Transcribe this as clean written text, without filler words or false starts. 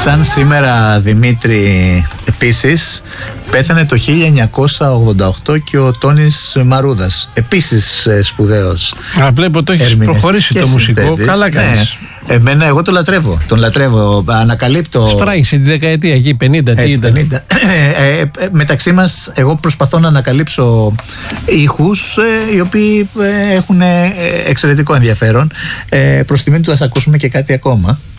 Σαν σήμερα, Δημήτρη, επίσης πέθανε το 1988 και ο Τόνης Μαρούδας, επίσης σπουδαίος. Βλέπω το έχεις προχωρήσει το μουσικό. Καλά κάνεις. Εμένα, εγώ τον λατρεύω. Ανακαλύπτω. Σφράγισε τη δεκαετία εκεί, 50, τι ήταν. Μεταξύ μας, εγώ προσπαθώ να ανακαλύψω ήχους οι οποίοι έχουν εξαιρετικό ενδιαφέρον. Προς τιμή του, ας ακούσουμε και κάτι ακόμα.